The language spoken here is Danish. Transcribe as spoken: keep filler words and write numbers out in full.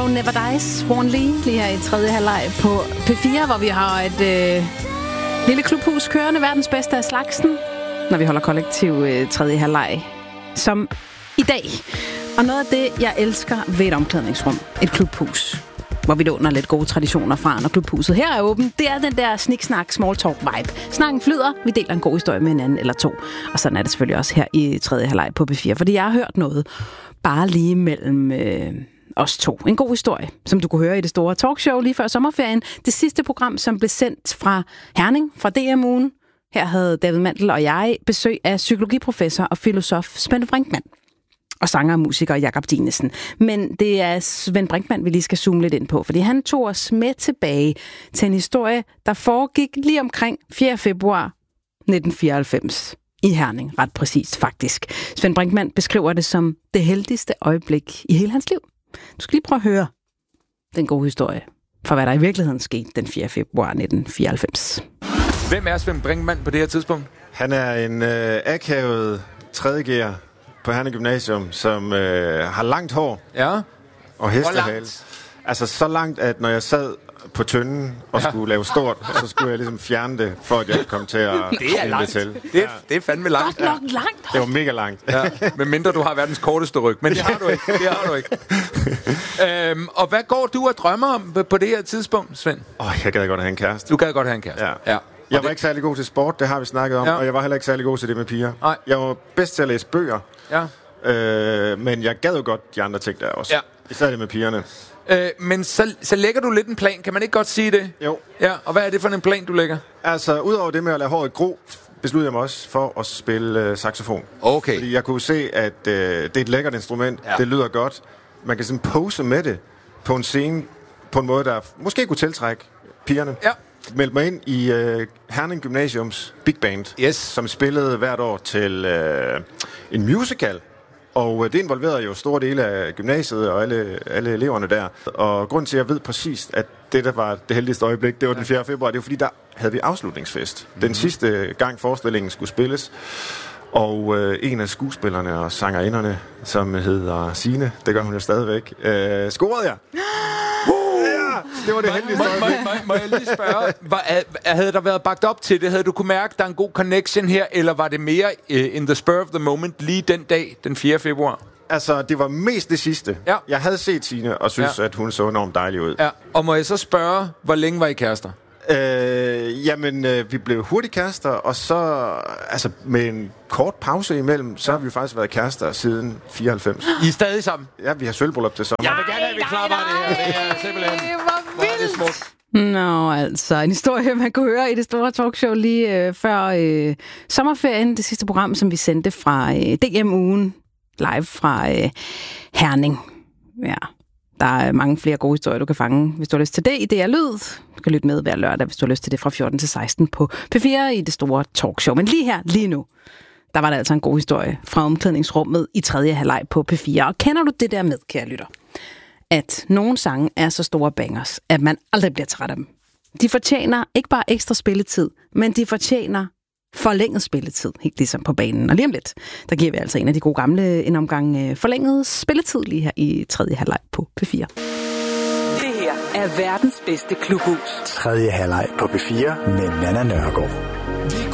Tomorrow Never Dies, Swan Lee, lige her i tredje halvleg på P fire, hvor vi har et øh, lille klubhus kørende, verdens bedste af slagsen, når vi holder kollektiv øh, tredje halvleg, som i dag. Og noget af det, jeg elsker ved et omklædningsrum, et klubhus, hvor vi låner lidt gode traditioner fra, når klubhuset her er åbent, det er den der sniksnak, small talk vibe. Snakken flyder, vi deler en god historie med en anden eller to. Og sådan er det selvfølgelig også her i tredje halvleg på P fire, fordi jeg har hørt noget bare lige mellem øh, os to. En god historie, som du kunne høre i det store talkshow lige før sommerferien. Det sidste program, som blev sendt fra Herning, fra D M-ugen. Her havde David Mandel og jeg besøg af psykologiprofessor og filosof Svend Brinkmann. Og sanger og musiker Jakob Dinesen. Men det er Svend Brinkmann, vi lige skal zoome lidt ind på, fordi han tog os med tilbage til en historie, der foregik lige omkring fjerde februar nitten fireoghalvfems i Herning, ret præcist faktisk. Svend Brinkmann beskriver det som det heldigste øjeblik i hele hans liv. Du skal lige prøve at høre den gode historie for, hvad der i virkeligheden skete den fjerde februar nitten fireoghalvfems. Hvem er Svend Brinkmann på det her tidspunkt? Han er en øh, akavet tredje G'er på Herning Gymnasium, som øh, har langt hår ja. og hestehale. Altså så langt, at når jeg sad på tønden og ja. skulle lave stort, så skulle jeg ligesom fjerne det, for at jeg kunne komme til at det er langt. Det, det, er, det er fandme langt. Godt nok langt. Det var mega langt. Ja. Men mindre du har verdens korteste ryg. Men det har du ikke. Det har du ikke. øhm, og hvad går du og drømmer om på det her tidspunkt, Svend? Åh, oh, jeg gad godt have en kæreste. Du gad godt have en kæreste. Ja. ja. Jeg var det... ikke særlig god til sport, det har vi snakket om, ja. og jeg var heller ikke særlig god til det med piger. Nej. Jeg var bedst til at læse bøger, ja. øh, men jeg gad jo godt de andre ting der også. Ja. Især det med pigerne. Øh, men så, så lægger du lidt en plan, kan man ikke godt sige det? Jo. Ja, og hvad er det for en plan, du lægger? Altså, udover det med at lade håret gro, besluttede jeg mig også for at spille øh, saxofon. Okay. Fordi jeg kunne se, at øh, det er et lækkert instrument, ja. det lyder godt. Man kan sådan pose med det på en scene, på en måde, der måske kunne tiltrække pigerne. Ja. Meldte mig ind i øh, Herning Gymnasiums Big Band, yes. som spillede hvert år til øh, en musical. Og øh, det involverede jo store dele af gymnasiet og alle, alle eleverne der. Og grunden til, at jeg ved præcis, at det, der var det heldigste øjeblik, det var den fjerde februar, det var fordi, der havde vi afslutningsfest. Den mm-hmm. sidste gang forestillingen skulle spilles. Og øh, en af skuespillerne og sangerinderne, som hedder Signe, det gør hun jo stadigvæk, øh, scorede jeg. Det var det heldigste øjeblik. Må, må, må jeg lige spørge, var, havde der været bagt op til det? Havde du kunne mærke, der er en god connection her, eller var det mere uh, in the spur of the moment lige den dag, den fjerde februar? Altså, det var mest det sidste. Ja. Jeg havde set Signe og synes, ja. at hun så enormt dejlig ud. Ja. Og må jeg så spørge, hvor længe var I kærester? Øh, jamen, øh, vi blev hurtigt kærester, og så, altså med en kort pause imellem, så har vi faktisk været kærester siden fireoghalvfems. I er stadig sammen? Ja, vi har sølvbryllup til sommer. Jeg vil gerne have, at vi klapper det her. Det er simpelthen... Hvor vildt! Hvor er det smukt. Nå, altså, en historie, man kunne høre i det store talkshow lige øh, før øh, sommerferien, det sidste program, som vi sendte fra øh, D M-ugen, live fra øh, Herning. Ja, der er mange flere gode historier, du kan fange, hvis du har lyst til det i D R Lyd. Du kan lytte med hver lørdag, hvis du har lyst til det, fra fjorten til seksten på P fire i det store talkshow. Men lige her, lige nu, der var der altså en god historie fra omklædningsrummet i tredje halvleg på P fire. Og kender du det der med, kære lytter? At nogle sange er så store bangers, at man aldrig bliver træt af dem. De fortjener ikke bare ekstra spilletid, men de fortjener forlænget spilletid, helt ligesom på banen. Og lige om lidt, der giver vi altså en af de gode gamle en omgang forlænget spilletid lige her i tredje halvleg på P fire. Det her er verdens bedste klubhus. Tredje halvleg på P fire med Nanna Nørgaard. Vi